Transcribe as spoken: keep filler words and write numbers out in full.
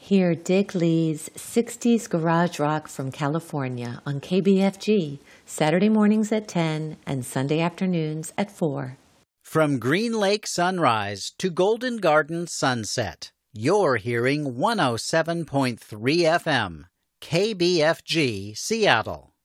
Hear Dick Lee's sixties Garage Rock from California on K B F G, Saturday mornings at ten and Sunday afternoons at four. From Green Lake sunrise to Golden Garden sunset, you're hearing one oh seven point three F M, K B F G, Seattle.